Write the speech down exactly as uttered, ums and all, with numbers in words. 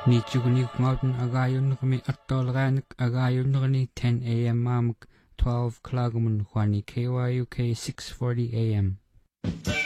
Ni chuguni ngauten agayun kami attol ganik agayun kani ten a m mamuk twelve klagumun kwani K Y U K six forty a m